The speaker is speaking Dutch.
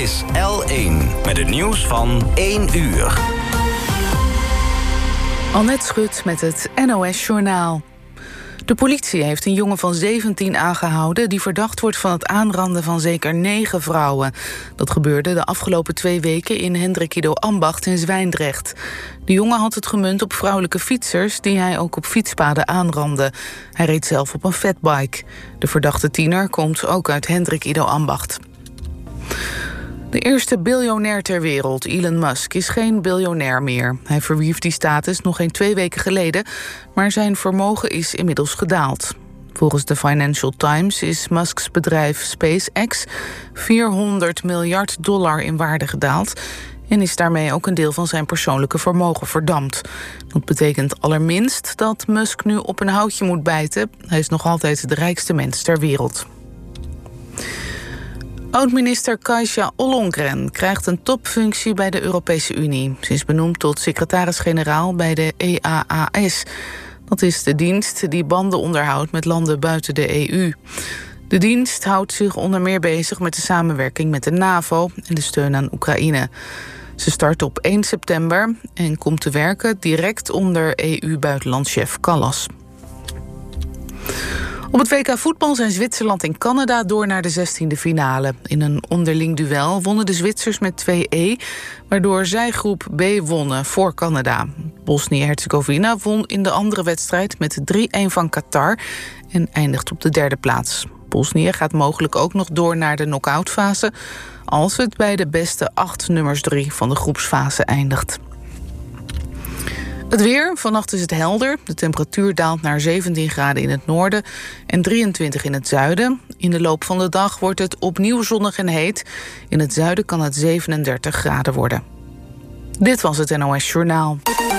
is L1 met het nieuws van 1 uur. Annette Schut met het NOS-journaal. De politie heeft een jongen van 17 aangehouden die verdacht wordt van het aanranden van zeker 9 vrouwen. Dat gebeurde de afgelopen 2 weken in Hendrik Ido Ambacht in Zwijndrecht. De jongen had het gemunt op vrouwelijke fietsers die hij ook op fietspaden aanrandde. Hij reed zelf op een fatbike. De verdachte tiener komt ook uit Hendrik Ido Ambacht. De eerste biljonair ter wereld, Elon Musk, is geen biljonair meer. Hij verwierf die status nog geen 2 weken geleden, maar zijn vermogen is inmiddels gedaald. Volgens de Financial Times is Musks bedrijf SpaceX $400 miljard in waarde gedaald en is daarmee ook een deel van zijn persoonlijke vermogen verdampt. Dat betekent allerminst dat Musk nu op een houtje moet bijten. Hij is nog altijd de rijkste mens ter wereld. Oud-minister Kajsa Ollongren krijgt een topfunctie bij de Europese Unie. Ze is benoemd tot secretaris-generaal bij de EAAS. Dat is de dienst die banden onderhoudt met landen buiten de EU. De dienst houdt zich onder meer bezig met de samenwerking met de NAVO en de steun aan Oekraïne. Ze start op 1 september en komt te werken direct onder EU-buitenlandchef Kallas. Op het WK voetbal zijn Zwitserland en Canada door naar de 16e finale. In een onderling duel wonnen de Zwitsers met 2-1... waardoor zij groep B wonnen voor Canada. Bosnië-Herzegovina won in de andere wedstrijd met 3-1 van Qatar en eindigt op de 3e plaats. Bosnië gaat mogelijk ook nog door naar de knock-outfase als het bij de beste 8 nummers 3 van de groepsfase eindigt. Het weer, vannacht is het helder. De temperatuur daalt naar 17 graden in het noorden en 23 in het zuiden. In de loop van de dag wordt het opnieuw zonnig en heet. In het zuiden kan het 37 graden worden. Dit was het NOS Journaal.